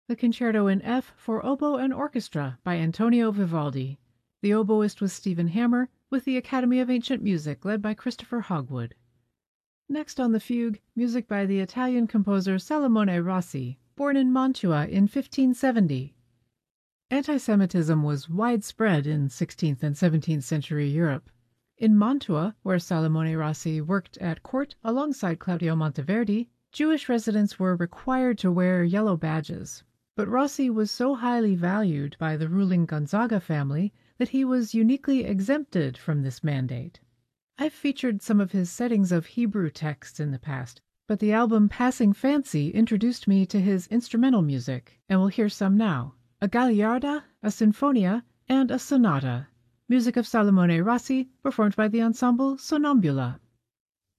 The Concerto in F for Oboe and Orchestra by Antonio Vivaldi. The oboist was Stephen Hammer, with the Academy of Ancient Music led by Christopher Hogwood. Next on the fugue, music by the Italian composer Salomone Rossi, born in Mantua in 1570. Antisemitism was widespread in 16th and 17th century Europe. In Mantua, where Salomone Rossi worked at court alongside Claudio Monteverdi, Jewish residents were required to wear yellow badges. But Rossi was so highly valued by the ruling Gonzaga family that he was uniquely exempted from this mandate. I've featured some of his settings of Hebrew texts in the past, but the album Passing Fancy introduced me to his instrumental music, and we'll hear some now. A Gagliarda, a Sinfonia, and a Sonata. Music of Salomone Rossi, performed by the ensemble Sonnambula.